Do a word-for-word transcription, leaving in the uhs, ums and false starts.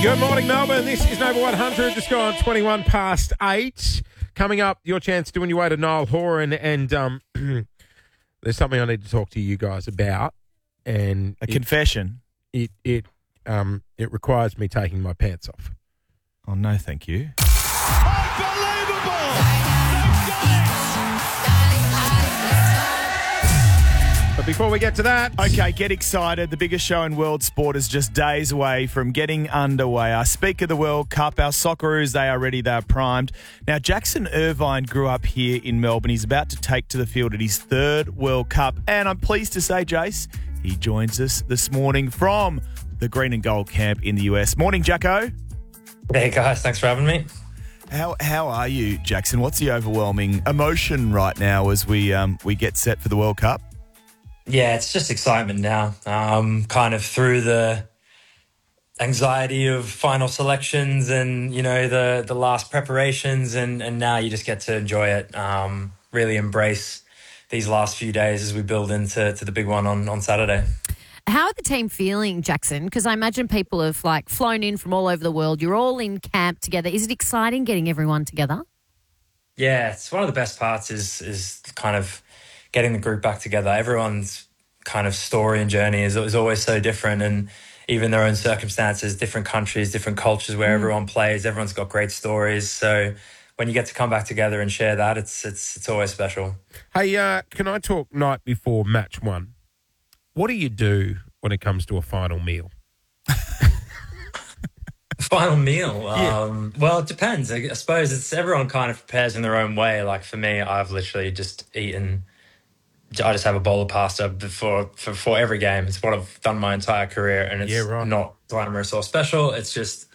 Good morning, Melbourne. This is Nova one hundred, just gone twenty-one past eight. Coming up, your chance to win your way to Niall Horan, and um, there's something I need to talk to you guys about. And A it, confession? It it um it requires me taking my pants off. Oh, no, thank you. But before we get to that, Okay, get excited. The biggest show in world sport is just days away from getting underway. I speak of the World Cup. Our Socceroos, they are ready. They are primed. Now, Jackson Irvine grew up here in Melbourne. He's about to take to the field at his third World Cup. And I'm pleased to say, Jace, he joins us this morning from the Green and Gold camp in the U S. Morning, Jacko. Hey, guys. Thanks for having me. How how are you, Jackson? What's the overwhelming emotion right now as we um, we get set for the World Cup? Yeah, it's just excitement now. Um, kind of through the anxiety of final selections and, you know, the the last preparations, and, and now you just get to enjoy it. Um, really embrace these last few days as we build into to the big one on, on Saturday. How are the team feeling, Jackson? Because I imagine people have like flown in from all over the world. You're all in camp together. Is it exciting getting everyone together? Yeah, it's one of the best parts is is kind of getting the group back together. Everyone's kind of story and journey is, is always so different, and even their own circumstances, different countries, different cultures where mm. everyone plays, everyone's got great stories. So when you get to come back together and share that, it's it's it's always special. hey, uh, can I talk night before match one? What do you do when it comes to a final meal? Final meal. Yeah. Um, well, it depends. I, I suppose it's everyone kind of prepares in their own way. Like for me, I've literally just eaten. I just have a bowl of pasta before for, for every game. It's what I've done my entire career, and it's Yeah, right. not glamorous or special. It's just